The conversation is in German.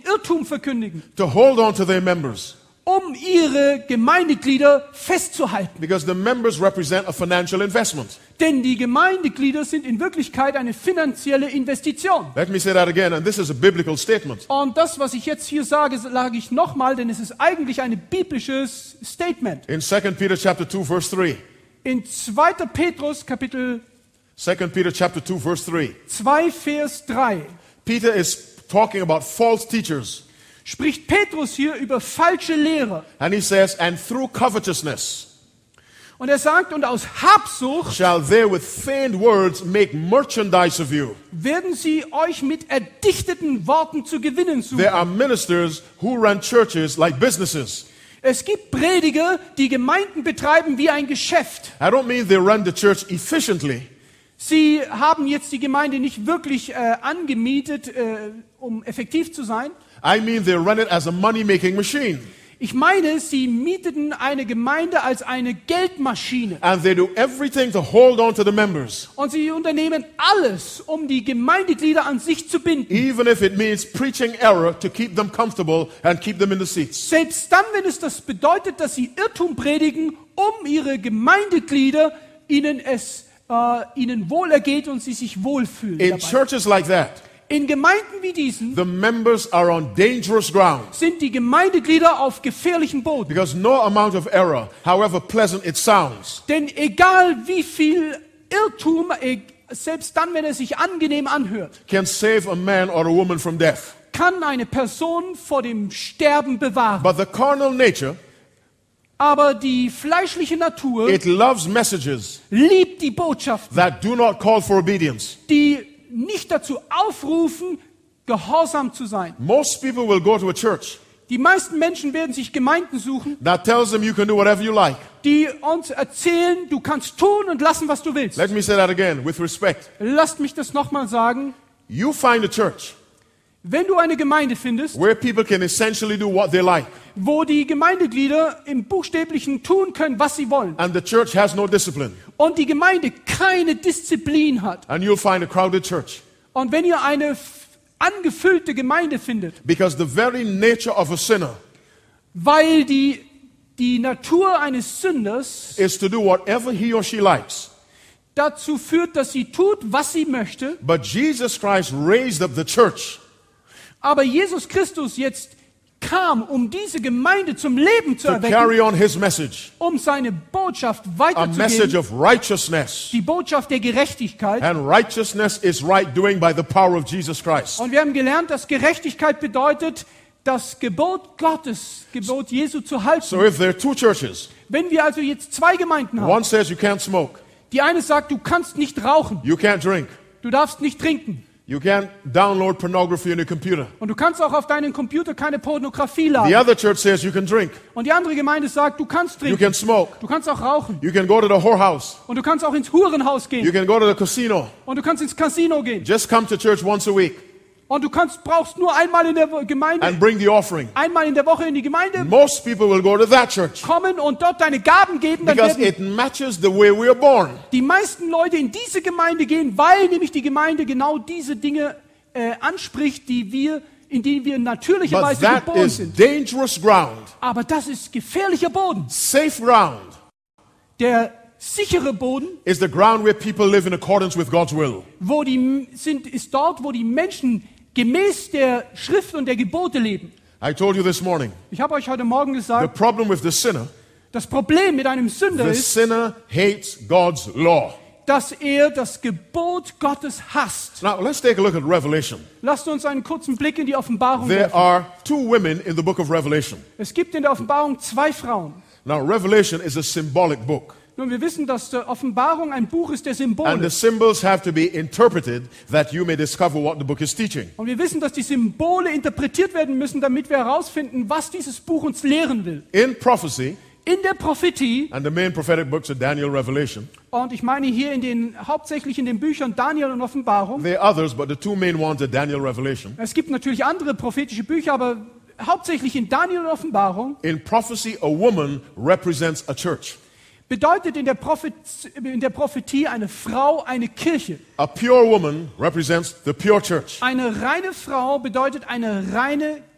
Irrtum verkündigen, to hold on to their members. um ihre Gemeindeglieder festzuhalten. Because the members represent a financial investment. Denn die Gemeindeglieder sind in Wirklichkeit eine finanzielle Investition. Let me say that again, and this is a biblical statement. Und das, was ich jetzt hier sage, sage ich nochmal, denn es ist eigentlich ein biblisches Statement. In 2 Peter chapter 2, verse 3. In 2. Petrus Kapitel 2 Peter chapter 2, verse 3. 2, Vers 3 Peter is talking about false teachers. spricht Petrus hier über falsche Lehrer. And he says, and through covetousness Und er sagt, und aus Habsucht shall they with feigned words make merchandise of you. werden sie euch mit erdichteten Worten zu gewinnen suchen. There are ministers who run churches like businesses. Es gibt Prediger, die Gemeinden betreiben wie ein Geschäft. I don't mean they run the church efficiently. Sie haben jetzt die Gemeinde nicht wirklich angemietet, um effektiv zu sein. I mean they run it as a money-making machine. Ich meine, sie mieteten eine Gemeinde als eine Geldmaschine. And they do everything to hold on to the members. Und sie unternehmen alles, um die Gemeindeglieder an sich zu binden. Even if it means preaching error to keep them comfortable and keep them in the seats. Selbst dann, wenn es das bedeutet, dass sie Irrtum predigen, um ihre Gemeindeglieder ihnen wohlergeht und sie sich wohlfühlen. In dabei. churches like that, In Gemeinden wie diesen the members are on dangerous ground. sind die Gemeindeglieder auf gefährlichem Boden. Because no amount of error, however pleasant it sounds, Denn egal wie viel Irrtum, selbst dann, wenn er sich angenehm anhört, can save a man or a woman from death. kann eine Person vor dem Sterben bewahren. But the carnal nature, Aber die fleischliche Natur it loves messages liebt die Botschaften, that do not call for obedience. die nicht dazu aufrufen, gehorsam zu sein. Most people will go to a church Die meisten Menschen werden sich Gemeinden suchen, that tells them you can do whatever you like. die uns erzählen, du kannst tun und lassen, was du willst. Let me say that again with respect. Lasst mich das nochmal sagen. You find a church Wenn du eine Gemeinde findest, where people can essentially do what they like, wo die Gemeindeglieder im Buchstäblichen tun können, was sie wollen, and the church has no discipline, und die Gemeinde keine Disziplin hat, and you'll find a crowded church. und wenn ihr eine angefüllte Gemeinde findet, Because the very nature of a sinner weil die Natur eines Sünders is to do whatever he or she likes. dazu führt, dass sie tut, was sie möchte, But Jesus Christ raised up the church aber Jesus Christus jetzt kam, um diese Gemeinde zum Leben zu to erwecken, carry on his message, um seine Botschaft a message weiterzugeben, of righteousness. die Botschaft der Gerechtigkeit. And righteousness is right doing by the power of Jesus Christ. Und wir haben gelernt, dass Gerechtigkeit bedeutet, das Gebot Gottes, Gebot Jesu zu halten. So if there are two churches, Wenn wir also jetzt zwei Gemeinden haben, one says you can't smoke, die eine sagt, du kannst nicht rauchen, you can't drink, du darfst nicht trinken you can't download pornography on your computer. und du kannst auch auf deinen Computer keine Pornografie The laden. other church says you can drink, Und die andere Gemeinde sagt, du kannst you trinken, can smoke, du kannst auch rauchen you can go to the whorehouse, und du kannst auch ins Hurenhaus you gehen can go to the casino. und du kannst ins Casino gehen Just come to church once a week und du brauchst nur einmal in der Gemeinde, and bring the offering. einmal in der Woche in die Gemeinde Most people will go to that church kommen und dort deine Gaben geben, dann because werden it matches the way we are born. die meisten Leute in diese Gemeinde gehen, weil nämlich die Gemeinde genau diese Dinge anspricht, in denen wir But natürlicherweise that geboren is sind. dangerous ground, Aber das ist gefährlicher Boden. safe ground. Der sichere Boden, Is the ground where people live in accordance with God's will. ist dort, wo die Menschen gemäß der Schrift und der Gebote leben. I told you this morning, Ich habe euch heute Morgen the gesagt, problem with the sinner, das Problem mit einem Sünder the ist, sinner hates God's law. dass er das Gebot Gottes hasst. Now let's take a look at Revelation. Lasst uns einen kurzen Blick in die Offenbarung There werfen. are two women in the book of Revelation. Es gibt in der Offenbarung zwei Frauen. Now Revelation is a symbolic book, Nun, wir wissen, dass die Offenbarung ein Buch ist der and the Symbole. symbols have to be interpreted that you may discover what the book is teaching. Und wir wissen, dass die Symbole interpretiert werden müssen, damit wir herausfinden, was dieses Buch uns lehren will. In prophecy, In der Prophetie, and the main prophetic books are Daniel, Revelation, und ich meine hier hauptsächlich in den Büchern Daniel und Offenbarung, there are others, but the two main ones are Daniel, Revelation. es gibt natürlich andere prophetische Bücher, aber hauptsächlich in Daniel und Offenbarung, In prophecy, a woman represents a church. bedeutet in der Prophetie eine Frau eine Kirche. A pure woman represents the pure church. Eine reine Frau bedeutet eine reine